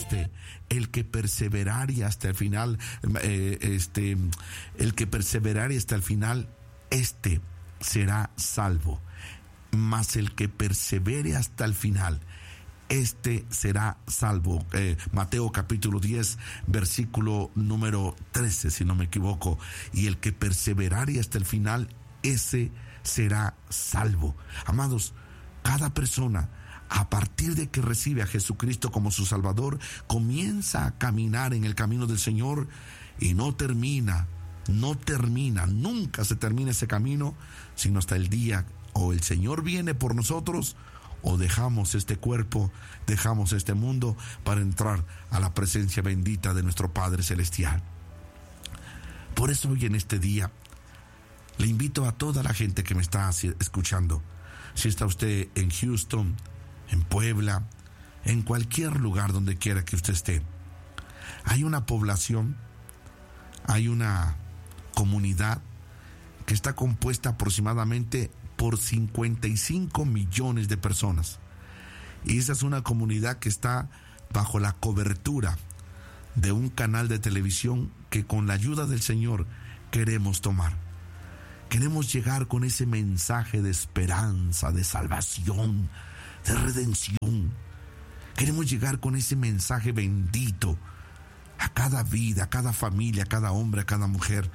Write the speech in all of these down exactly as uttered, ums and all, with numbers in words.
usted, el que perseverare hasta el final, eh, este, el que perseverare hasta el final, este será salvo. Mas el que persevere hasta el final, este será salvo. Eh, Mateo capítulo diez, versículo número trece, si no me equivoco. Y el que perseverare hasta el final, ese será salvo. Amados, cada persona, a partir de que recibe a Jesucristo como su Salvador, comienza a caminar en el camino del Señor y no termina, no termina, nunca se termina ese camino, sino hasta el día o el Señor viene por nosotros o dejamos este cuerpo, dejamos este mundo para entrar a la presencia bendita de nuestro Padre Celestial. Por eso hoy en este día le invito a toda la gente que me está escuchando, si está usted en Houston, en Puebla, en cualquier lugar donde quiera que usted esté, hay una población, hay una comunidad que está compuesta aproximadamente por cincuenta y cinco millones de personas. Y esa es una comunidad que está bajo la cobertura de un canal de televisión que con la ayuda del Señor queremos tomar. Queremos llegar con ese mensaje de esperanza, de salvación, de redención. Queremos llegar con ese mensaje bendito a cada vida, a cada familia, a cada hombre, a cada mujer.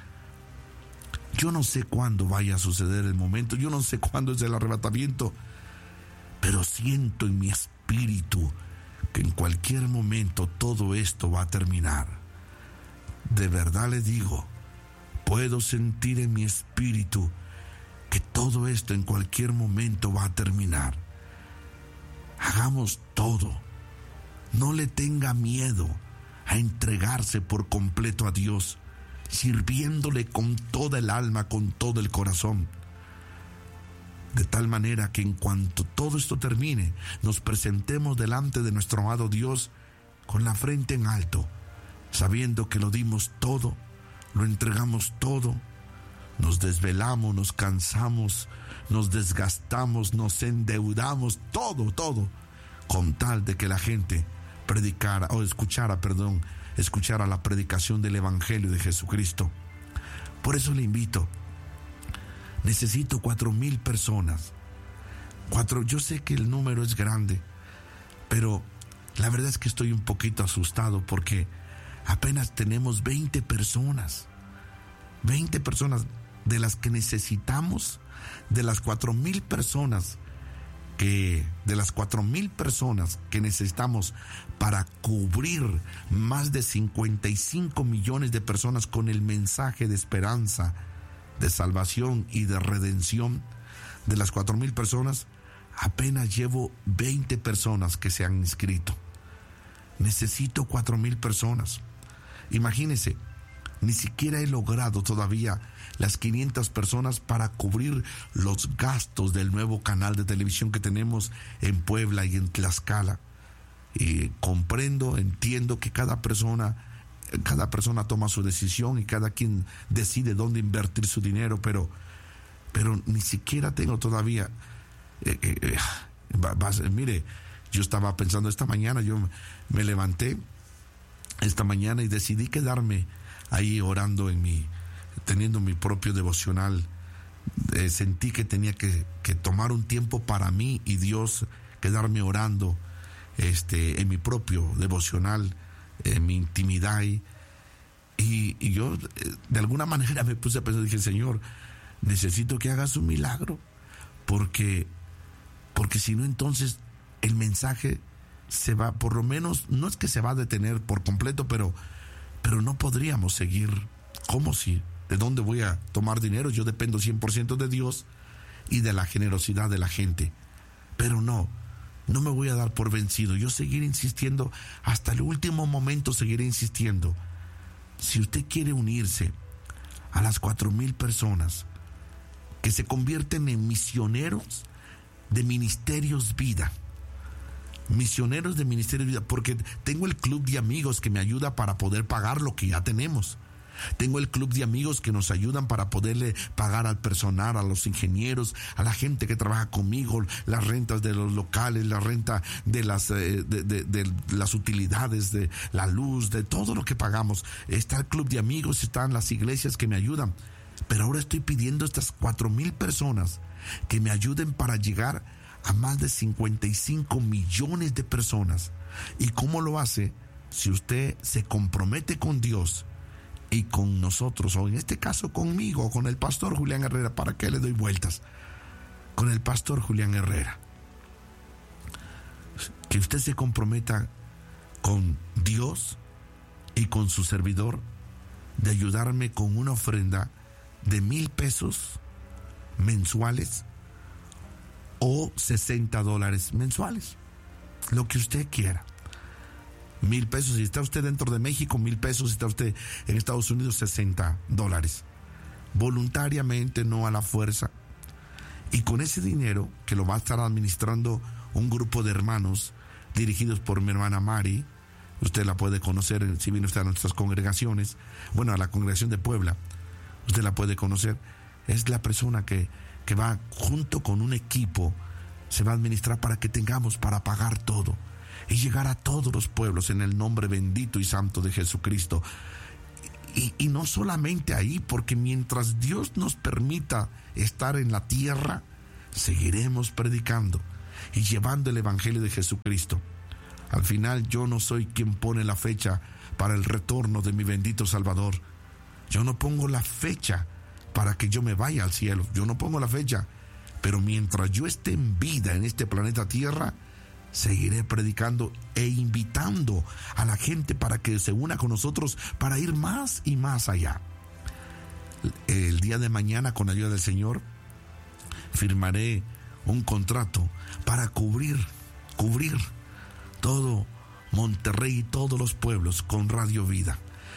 Yo no sé cuándo vaya a suceder el momento, yo no sé cuándo es el arrebatamiento, pero siento en mi espíritu que en cualquier momento todo esto va a terminar. De verdad le digo, puedo sentir en mi espíritu que todo esto en cualquier momento va a terminar. Hagamos todo. No le tenga miedo a entregarse por completo a Dios, sirviéndole con toda el alma, con todo el corazón. De tal manera que en cuanto todo esto termine, nos presentemos delante de nuestro amado Dios con la frente en alto, sabiendo que lo dimos todo, lo entregamos todo, nos desvelamos, nos cansamos, nos desgastamos, nos endeudamos, todo, todo, con tal de que la gente predicara, o escuchara, perdón, escuchara la predicación del Evangelio de Jesucristo. Por eso le invito, necesito cuatro mil personas. Cuatro, yo sé que el número es grande, pero la verdad es que estoy un poquito asustado porque apenas tenemos veinte personas. veinte personas de las que necesitamos, de las cuatro mil personas que, de las cuatro mil personas que necesitamos para cubrir más de cincuenta y cinco millones de personas con el mensaje de esperanza, de salvación y de redención. De las cuatro mil personas, apenas llevo veinte personas que se han inscrito. Necesito cuatro mil personas. Imagínense, ni siquiera he logrado todavía las quinientas personas para cubrir los gastos del nuevo canal de televisión que tenemos en Puebla y en Tlaxcala. Y comprendo, entiendo que cada persona, cada persona toma su decisión y cada quien decide dónde invertir su dinero, pero, pero ni siquiera tengo todavía. Eh, eh, eh, vas, mire, yo estaba pensando esta mañana, yo me levanté esta mañana y decidí quedarme ahí orando en mi, teniendo mi propio devocional. Eh, sentí que tenía que, que tomar un tiempo para mí y Dios, quedarme orando este, en mi propio devocional, en mi intimidad. Y, y yo eh, de alguna manera me puse a pensar, dije, Señor, necesito que hagas un milagro, porque, porque si no, entonces el mensaje se va, por lo menos, no es que se va a detener por completo, pero, pero no podríamos seguir. ¿Cómo si? ¿De dónde voy a tomar dinero? Yo dependo cien por ciento de Dios y de la generosidad de la gente. Pero no, no me voy a dar por vencido. Yo seguiré insistiendo, hasta el último momento seguiré insistiendo. Si usted quiere unirse a las cuatro mil personas que se convierten en misioneros de Ministerios Vida, misioneros de Ministerios Vida, porque tengo el club de amigos que me ayuda para poder pagar lo que ya tenemos. Tengo el club de amigos que nos ayudan para poderle pagar al personal, a los ingenieros, a la gente que trabaja conmigo, las rentas de los locales, la renta de las, eh, de, de, de las utilidades, de la luz, de todo lo que pagamos. Está el club de amigos, están las iglesias que me ayudan. Pero ahora estoy pidiendo a estas cuatro mil personas que me ayuden para llegar a más de cincuenta y cinco millones de personas. ¿Y cómo lo hace? Si usted se compromete con Dios y con nosotros, o en este caso conmigo, o con el pastor Julián Herrera. ¿Para qué le doy vueltas? Con el pastor Julián Herrera. Que usted se comprometa con Dios y con su servidor de ayudarme con una ofrenda de mil pesos mensuales o sesenta dólares mensuales, lo que usted quiera. Mil pesos si está usted dentro de México, mil pesos si está usted en Estados Unidos, sesenta dólares. Voluntariamente, no a la fuerza. Y con ese dinero, que lo va a estar administrando un grupo de hermanos dirigidos por mi hermana Mari, usted la puede conocer si viene usted a nuestras congregaciones, bueno, a la congregación de Puebla, usted la puede conocer. Es la persona que, que va junto con un equipo, se va a administrar para que tengamos para pagar todo y llegar a todos los pueblos en el nombre bendito y santo de Jesucristo. Y, y no solamente ahí, porque mientras Dios nos permita estar en la tierra, seguiremos predicando y llevando el evangelio de Jesucristo. Al final, yo no soy quien pone la fecha para el retorno de mi bendito Salvador. Yo no pongo la fecha para que yo me vaya al cielo. Yo no pongo la fecha. Pero mientras yo esté en vida en este planeta Tierra, seguiré predicando e invitando a la gente para que se una con nosotros para ir más y más allá. El día de mañana, con la ayuda del Señor, firmaré un contrato para cubrir, cubrir todo Monterrey y todos los pueblos con Radio Vida.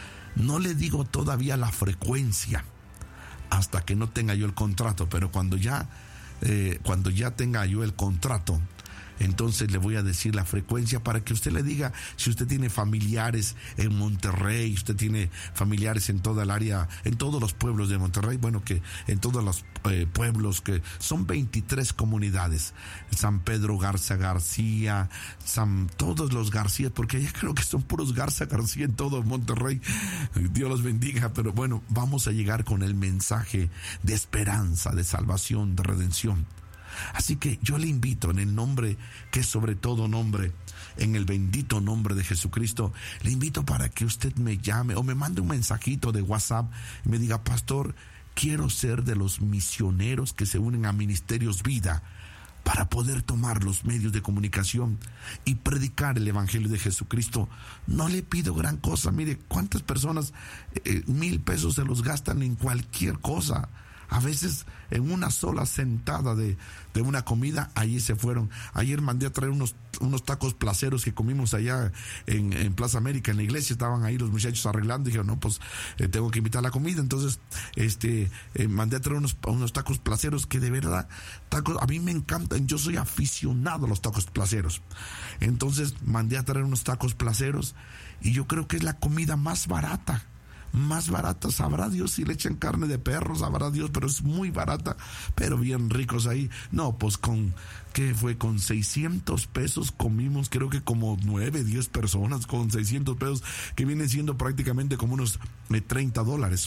No le digo todavía la frecuencia hasta que no tenga yo el contrato, pero cuando ya, eh, cuando ya tenga yo el contrato, entonces le voy a decir la frecuencia para que usted le diga si usted tiene familiares en Monterrey, usted tiene familiares en toda el área, en todos los pueblos de Monterrey, bueno, que en todos los eh, pueblos, que son veintitrés comunidades, San Pedro Garza García, San, todos los García, porque ya creo que son puros Garza García en todo Monterrey, Dios los bendiga. Pero bueno, vamos a llegar con el mensaje de esperanza, de salvación, de redención. Así que yo le invito en el nombre que es sobre todo nombre, en el bendito nombre de Jesucristo, le invito para que usted me llame o me mande un mensajito de WhatsApp y me diga: pastor, quiero ser de los misioneros que se unen a Ministerios Vida para poder tomar los medios de comunicación y predicar el evangelio de Jesucristo. No le pido gran cosa. Mire, cuántas personas eh, mil pesos se los gastan en cualquier cosa. A veces en una sola sentada de, de una comida, allí se fueron. Ayer mandé a traer unos, unos tacos placeros que comimos allá en, en Plaza América, en la iglesia. Estaban ahí los muchachos arreglando y dijeron: no, pues eh, tengo que invitar a la comida. Entonces este eh, mandé a traer unos, unos tacos placeros que de verdad, tacos, a mí me encantan. Yo soy aficionado a los tacos placeros. Entonces mandé a traer unos tacos placeros y yo creo que es la comida más barata. Más barata, sabrá Dios si le echan carne de perro, sabrá Dios, pero es muy barata, pero bien ricos ahí. No, pues con, ¿qué fue? Con seiscientos pesos comimos, creo que como nueve, diez personas, con seiscientos pesos, que vienen siendo prácticamente como unos eh, treinta dólares.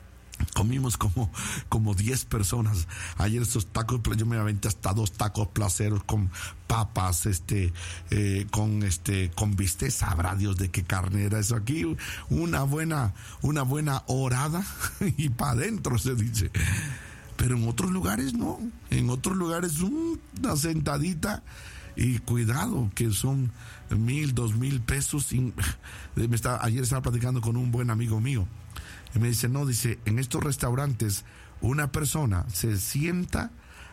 Comimos como, como diez personas. Ayer esos tacos, yo me aventé hasta dos tacos placeros con papas, este, eh, con este, con bistec. Sabrá Dios de qué carne era eso. Aquí una buena, una buena orada y para adentro, se dice. Pero en otros lugares no. En otros lugares una sentadita. Y cuidado, que son mil, dos mil pesos. Sin, me estaba, ayer estaba platicando con un buen amigo mío. Y me dice: no, dice, en estos restaurantes una persona se sienta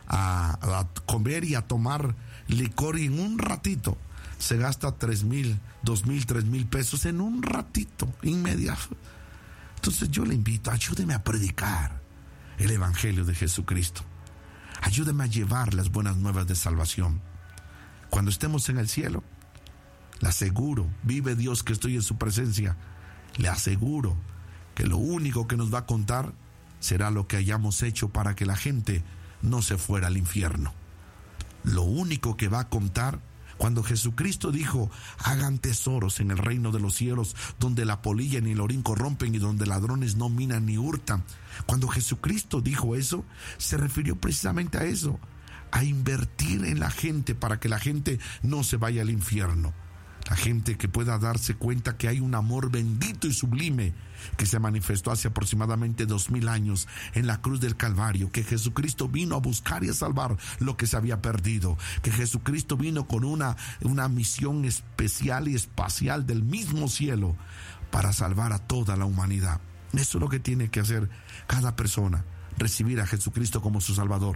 a, a comer y a tomar licor y en un ratito se gasta tres mil, dos mil, tres mil pesos en un ratito, inmediato. Entonces yo le invito: ayúdeme a predicar el evangelio de Jesucristo. Ayúdeme a llevar las buenas nuevas de salvación. Cuando estemos en el cielo, le aseguro, vive Dios que estoy en su presencia, le aseguro que lo único que nos va a contar será lo que hayamos hecho para que la gente no se fuera al infierno. Lo único que va a contar, cuando Jesucristo dijo, hagan tesoros en el reino de los cielos, donde la polilla ni el orín corrompen y donde ladrones no minan ni hurtan. Cuando Jesucristo dijo eso, se refirió precisamente a eso, a invertir en la gente para que la gente no se vaya al infierno. La gente que pueda darse cuenta que hay un amor bendito y sublime que se manifestó hace aproximadamente dos mil años en la cruz del Calvario, que Jesucristo vino a buscar y a salvar lo que se había perdido, que Jesucristo vino con una, una misión especial y espacial del mismo cielo para salvar a toda la humanidad. Eso es lo que tiene que hacer cada persona, recibir a Jesucristo como su Salvador.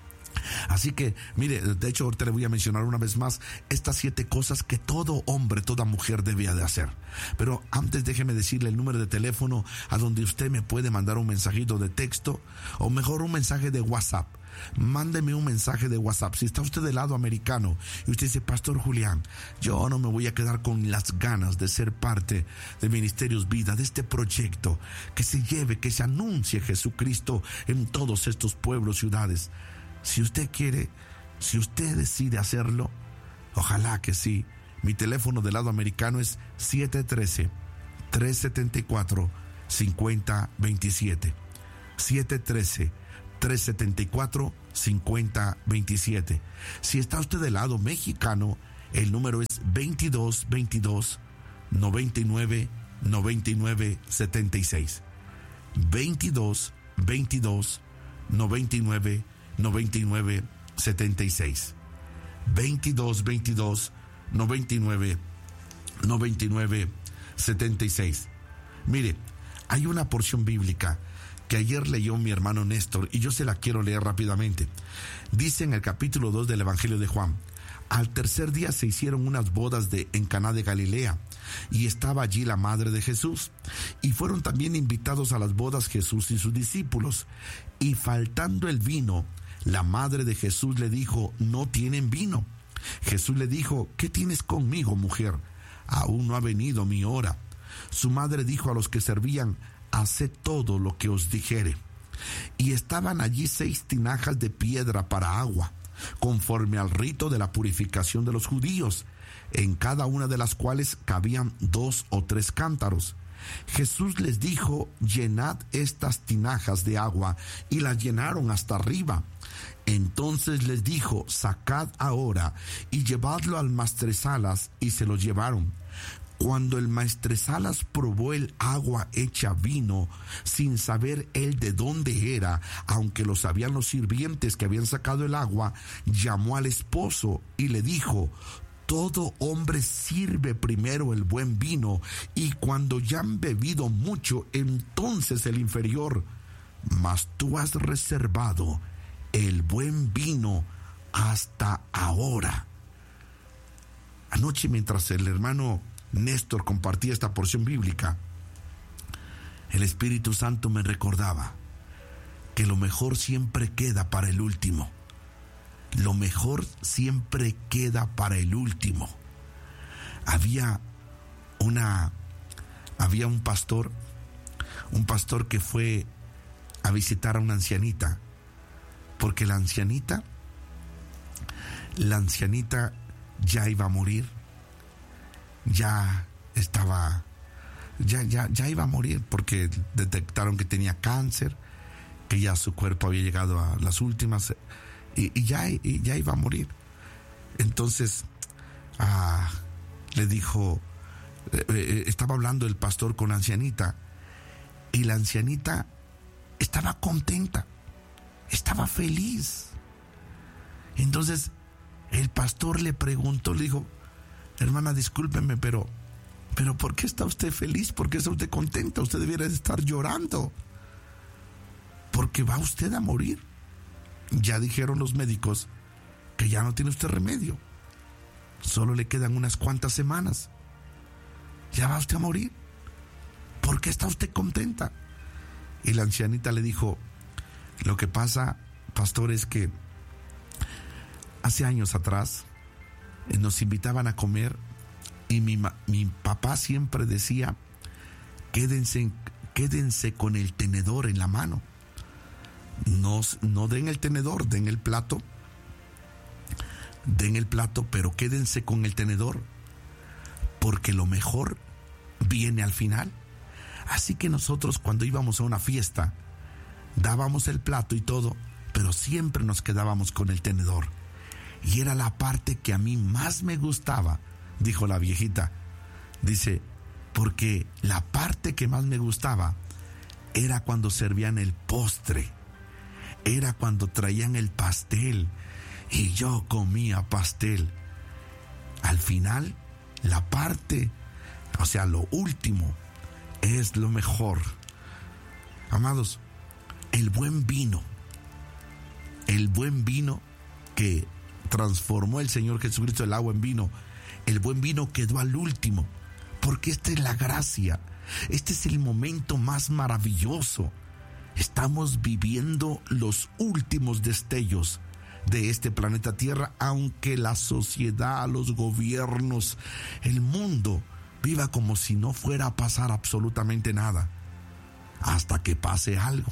Así que, mire, de hecho ahorita le voy a mencionar una vez más estas siete cosas que todo hombre, toda mujer debía de hacer. Pero antes déjeme decirle el número de teléfono a donde usted me puede mandar un mensajito de texto o mejor un mensaje de WhatsApp. Mándeme un mensaje de WhatsApp. Si está usted del lado americano y usted dice, Pastor Julián, yo no me voy a quedar con las ganas de ser parte de Ministerios Vida, de este proyecto, que se lleve, que se anuncie Jesucristo en todos estos pueblos, ciudades. Si usted quiere, si usted decide hacerlo, ojalá que sí. Mi teléfono del lado americano es siete uno tres, tres siete cuatro, cinco cero dos siete. siete uno tres, tres siete cuatro, cinco cero dos siete. Si está usted del lado mexicano, el número es veintidós veintidós, noventa y nueve, noventa y nueve, setenta y seis. veintidós veintidós, noventa y nueve, noventa y nueve, setenta y seis. veintidós veintidós, noventa y nueve, noventa y nueve, setenta y seis. Mire, hay una porción bíblica que ayer leyó mi hermano Néstor y yo se la quiero leer rápidamente. Dice en el capítulo dos del Evangelio de Juan: al tercer día se hicieron unas bodas de, en Caná de Galilea, y estaba allí la madre de Jesús, y fueron también invitados a las bodas Jesús y sus discípulos. Y faltando el vino, la madre de Jesús le dijo, no tienen vino. Jesús le dijo, ¿qué tienes conmigo, mujer? Aún no ha venido mi hora. Su madre dijo a los que servían, haced todo lo que os dijere. Y estaban allí seis tinajas de piedra para agua, conforme al rito de la purificación de los judíos, en cada una de las cuales cabían dos o tres cántaros. Jesús les dijo, llenad estas tinajas de agua, y las llenaron hasta arriba. Entonces les dijo, sacad ahora y llevadlo al maestresalas, y se lo llevaron. Cuando el maestresalas probó el agua hecha vino, sin saber él de dónde era, aunque lo sabían los sirvientes que habían sacado el agua, llamó al esposo y le dijo, todo hombre sirve primero el buen vino, y cuando ya han bebido mucho, entonces el inferior. Mas tú has reservado el buen vino hasta ahora. Anoche, mientras el hermano Néstor compartía esta porción bíblica, el Espíritu Santo me recordaba que lo mejor siempre queda para el último. Lo mejor siempre queda para el último. Había una, había un pastor, un pastor que fue a visitar a una ancianita, porque la ancianita, la ancianita ya iba a morir, ya estaba, ya, ya, ya iba a morir, porque detectaron que tenía cáncer, que ya su cuerpo había llegado a las últimas. Y, y, ya, y ya iba a morir. Entonces ah, le dijo, eh, eh, estaba hablando el pastor con la ancianita, y la ancianita estaba contenta, estaba feliz. Entonces el pastor le preguntó, le dijo, hermana, discúlpeme, pero, pero ¿por qué está usted feliz? ¿Por qué está usted contenta? Usted debiera estar llorando, porque va usted a morir. Ya dijeron los médicos que ya no tiene usted remedio. Solo le quedan unas cuantas semanas. Ya va usted a morir. ¿Por qué está usted contenta? Y la ancianita le dijo, lo que pasa, pastor, es que hace años atrás eh, nos invitaban a comer, y mi, mi papá siempre decía, quédense, quédense con el tenedor en la mano. No, no den el tenedor, den el plato. Den el plato, pero quédense con el tenedor, porque lo mejor viene al final. Así que nosotros, cuando íbamos a una fiesta, dábamos el plato y todo, pero siempre nos quedábamos con el tenedor. Y era la parte que a mí más me gustaba, dijo la viejita. Dice, porque la parte que más me gustaba era cuando servían el postre, era cuando traían el pastel y yo comía pastel. Al final, la parte, o sea, lo último, es lo mejor. Amados, el buen vino, el buen vino que transformó el Señor Jesucristo el agua en vino, el buen vino quedó al último, porque esta es la gracia, este es el momento más maravilloso. Estamos viviendo los últimos destellos de este planeta Tierra, aunque la sociedad, los gobiernos, el mundo viva como si no fuera a pasar absolutamente nada, hasta que pase algo.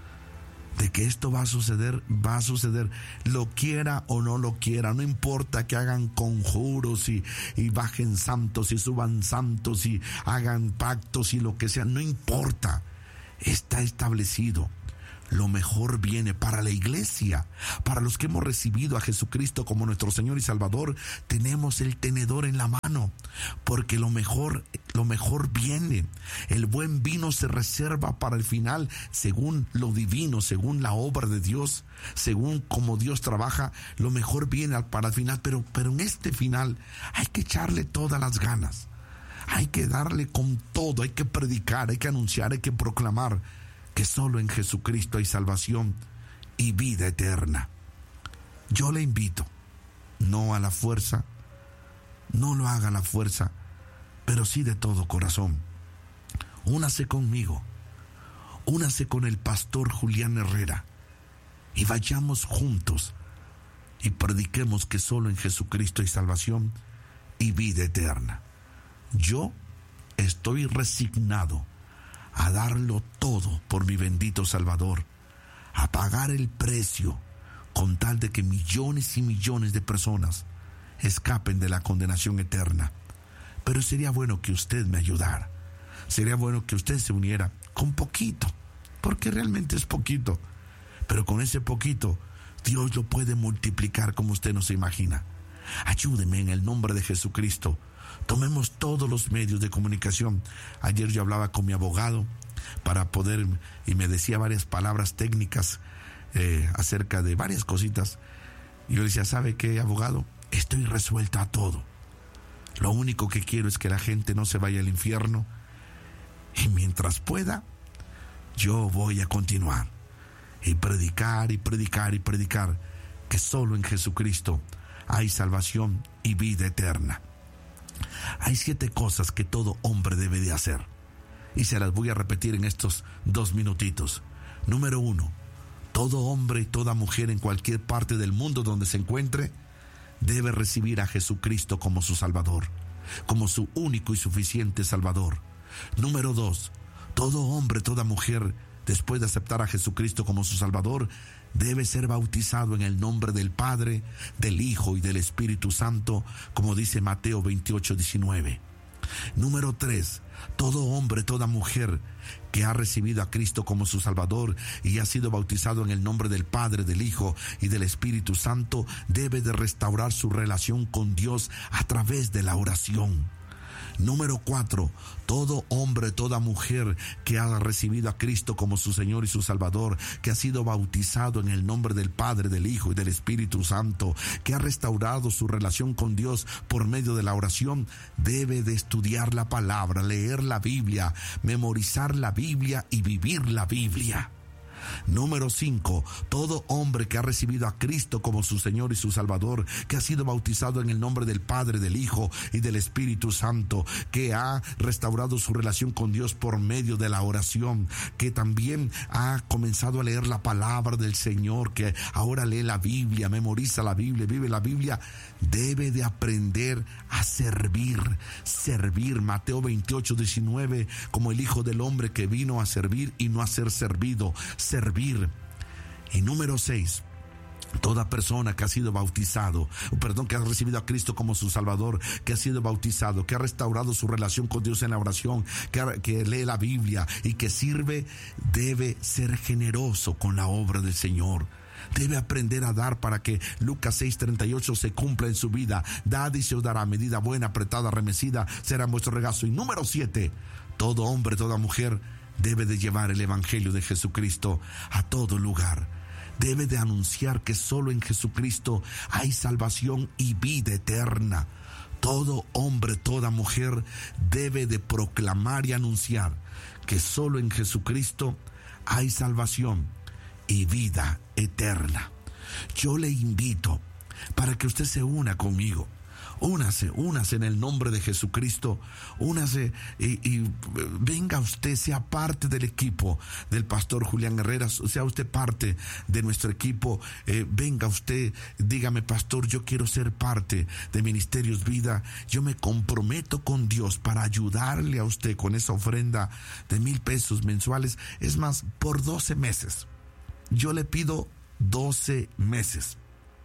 De que esto va a suceder, va a suceder, lo quiera o no lo quiera, no importa que hagan conjuros y, y bajen santos y suban santos y hagan pactos y lo que sea, no importa, está establecido. Lo mejor viene para la iglesia, para los que hemos recibido a Jesucristo como nuestro Señor y Salvador. Tenemos el tenedor en la mano, porque lo mejor, lo mejor viene. El buen vino se reserva para el final, según lo divino, según la obra de Dios, según como Dios trabaja. Lo mejor viene para el final, pero, pero en este final hay que echarle todas las ganas. Hay que darle con todo, hay que predicar, hay que anunciar, hay que proclamar que solo en Jesucristo hay salvación y vida eterna. Yo le invito, no a la fuerza, no lo haga a la fuerza, pero sí de todo corazón. Únase conmigo, únase con el pastor Julián Herrera y vayamos juntos y prediquemos que solo en Jesucristo hay salvación y vida eterna. Yo estoy resignado a darlo todo por mi bendito Salvador, a pagar el precio con tal de que millones y millones de personas escapen de la condenación eterna. Pero sería bueno que usted me ayudara, sería bueno que usted se uniera con poquito, porque realmente es poquito, pero con ese poquito Dios lo puede multiplicar como usted no se imagina. Ayúdeme en el nombre de Jesucristo. Tomemos todos los medios de comunicación. Ayer yo hablaba con mi abogado para poder, y me decía varias palabras técnicas eh, acerca de varias cositas. Y yo le decía, ¿sabe qué, abogado? Estoy resuelto a todo. Lo único que quiero es que la gente no se vaya al infierno. Y mientras pueda, yo voy a continuar. Y predicar, y predicar, y predicar que solo en Jesucristo hay salvación y vida eterna. Hay siete cosas que todo hombre debe de hacer, y se las voy a repetir en estos dos minutitos. Número uno, todo hombre y toda mujer en cualquier parte del mundo donde se encuentre debe recibir a Jesucristo como su Salvador, como su único y suficiente Salvador. Número dos, todo hombre, toda mujer, después de aceptar a Jesucristo como su Salvador, debe ser bautizado en el nombre del Padre, del Hijo y del Espíritu Santo, como dice Mateo veintiocho diecinueve. Número tres, todo hombre, toda mujer que ha recibido a Cristo como su Salvador y ha sido bautizado en el nombre del Padre, del Hijo y del Espíritu Santo, debe de restaurar su relación con Dios a través de la oración. Número cuatro, todo hombre, toda mujer que ha recibido a Cristo como su Señor y su Salvador, que ha sido bautizado en el nombre del Padre, del Hijo y del Espíritu Santo, que ha restaurado su relación con Dios por medio de la oración, debe de estudiar la palabra, leer la Biblia, memorizar la Biblia y vivir la Biblia. Número cinco, todo hombre que ha recibido a Cristo como su Señor y su Salvador, que ha sido bautizado en el nombre del Padre, del Hijo y del Espíritu Santo, que ha restaurado su relación con Dios por medio de la oración, que también ha comenzado a leer la palabra del Señor, que ahora lee la Biblia, memoriza la Biblia, vive la Biblia, debe de aprender a servir, servir. Mateo veintiocho, diecinueve, como el Hijo del Hombre que vino a servir y no a ser servido, servir. Y número seis, toda persona que ha sido bautizado, perdón, que ha recibido a Cristo como su Salvador, que ha sido bautizado, que ha restaurado su relación con Dios en la oración, que, ha, que lee la Biblia y que sirve, debe ser generoso con la obra del Señor. Debe aprender a dar para que Lucas seis, treinta y ocho se cumpla en su vida. Dad y se os dará, medida buena, apretada, remecida, será vuestro regazo. Y número siete, todo hombre, toda mujer debe de llevar el Evangelio de Jesucristo a todo lugar. Debe de anunciar que solo en Jesucristo hay salvación y vida eterna. Todo hombre, toda mujer debe de proclamar y anunciar que solo en Jesucristo hay salvación y vida eterna. Yo le invito para que usted se una conmigo. Únase, únase en el nombre de Jesucristo, únase y, y venga usted, sea parte del equipo del pastor Julián Herrera, sea usted parte de nuestro equipo, eh, venga usted, dígame: pastor, yo quiero ser parte de Ministerios Vida, yo me comprometo con Dios para ayudarle a usted con esa ofrenda de mil pesos mensuales, es más, por doce meses, yo le pido doce meses,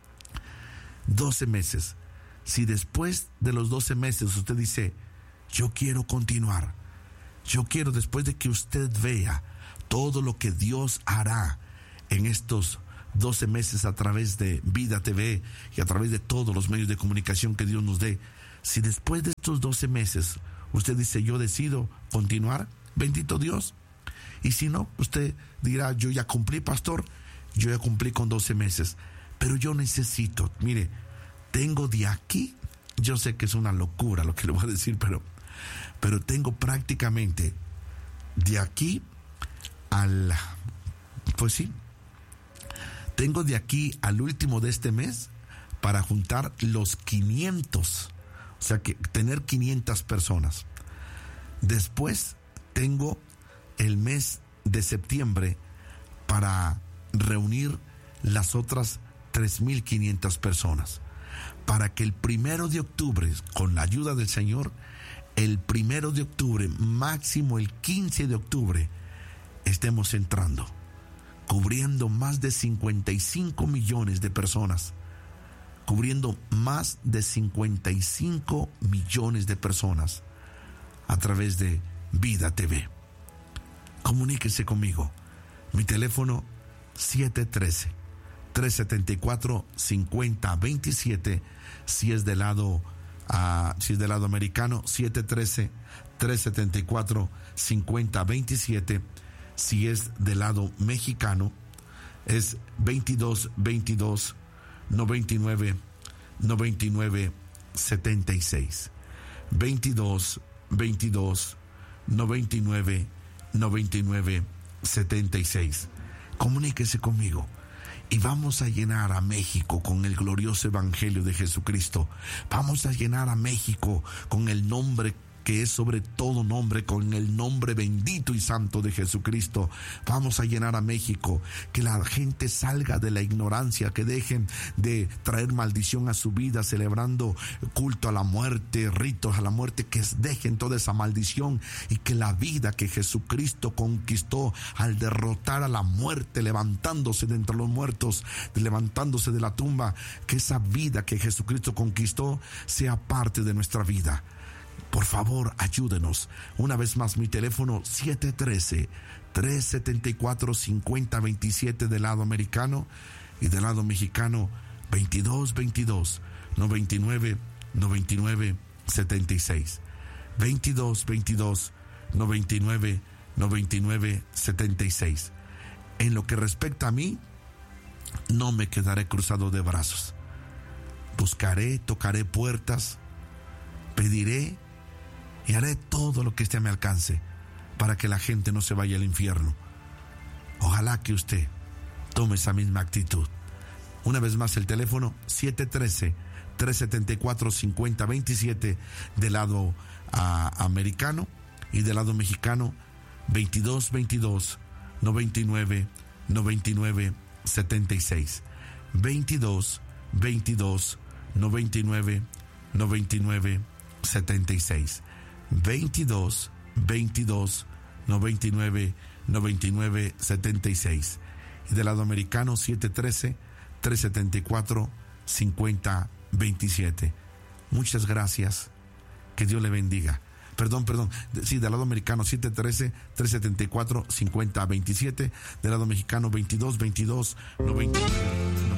doce meses. Si después de los doce meses usted dice: yo quiero continuar, yo quiero, después de que usted vea todo lo que Dios hará en estos doce meses a través de Vida T V y a través de todos los medios de comunicación que Dios nos dé, si después de estos doce meses usted dice: yo decido continuar, bendito Dios. Y si no, usted dirá: yo ya cumplí, pastor, yo ya cumplí con doce meses, pero yo necesito, mire, tengo de aquí, yo sé que es una locura lo que le voy a decir, pero, pero tengo prácticamente de aquí al, pues sí, tengo de aquí al último de este mes para juntar los quinientos, o sea que tener quinientas personas. Después tengo el mes de septiembre para reunir las otras tres mil quinientas personas, para que el primero de octubre, con la ayuda del Señor, el primero de octubre, máximo el quince de octubre, estemos entrando, cubriendo más de cincuenta y cinco millones de personas, cubriendo más de cincuenta y cinco millones de personas a través de Vida T V. Comuníquese conmigo. Mi teléfono siete uno tres, tres siete cuatro, cinco cero dos siete, si es del lado uh, si es del lado americano, siete uno tres, tres siete cuatro, cinco cero dos siete. Si es del lado mexicano, es veintidós veintidós noventa y nueve noventa y nueve setenta y seis. veintidós veintidós noventa y nueve noventa y nueve setenta y seis. Comuníquese conmigo y vamos a llenar a México con el glorioso Evangelio de Jesucristo. Vamos a llenar a México con el nombre que es sobre todo nombre, con el nombre bendito y santo de Jesucristo. Vamos a llenar a México, que la gente salga de la ignorancia, que dejen de traer maldición a su vida, celebrando culto a la muerte, ritos a la muerte, que dejen toda esa maldición y que la vida que Jesucristo conquistó al derrotar a la muerte, levantándose de entre los muertos, levantándose de la tumba, que esa vida que Jesucristo conquistó sea parte de nuestra vida. Por favor, ayúdenos. Una vez más, mi teléfono siete uno tres, tres siete cuatro, cinco cero dos siete del lado americano, y del lado mexicano veintidós veintidós noventa y nueve noventa y nueve setenta y seis. veintidós veintidós noventa y nueve noventa y nueve setenta y seis. En lo que respecta a mí, no me quedaré cruzado de brazos. Buscaré, tocaré puertas, pediré y haré todo lo que esté a mi alcance para que la gente no se vaya al infierno. Ojalá que usted tome esa misma actitud. Una vez más el teléfono siete uno tres, tres siete cuatro, cinco cero dos siete del lado uh, americano, y del lado mexicano veintidós veintidós noventa y nueve noventa y nueve setenta y seis. veintidós veintidós noventa y nueve noventa y nueve setenta y seis. veintidós veintidós noventa y nueve noventa y nueve setenta y seis. Y del lado americano siete uno tres, tres siete cuatro, cinco cero dos siete. Muchas gracias. Que Dios le bendiga. Perdón, perdón. Sí, del lado americano siete uno tres, tres siete cuatro, cinco cero dos siete. Del lado mexicano veintidós veintidós noventa y nueve.